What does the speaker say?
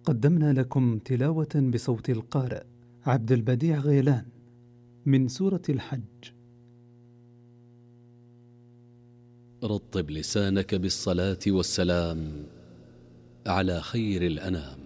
قدمنا لكم تلاوة بصوت القارئ عبد البديع غيلان من سورة الحج. رطب لسانك بالصلاة والسلام على خير الأنام.